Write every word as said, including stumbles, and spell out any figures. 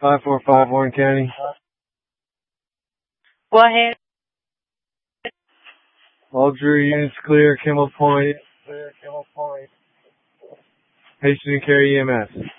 five four five, Warren County. Go ahead. All Drew units clear, Kimmel Point. Clear, Kimmel Point. Hasten and carry E M S.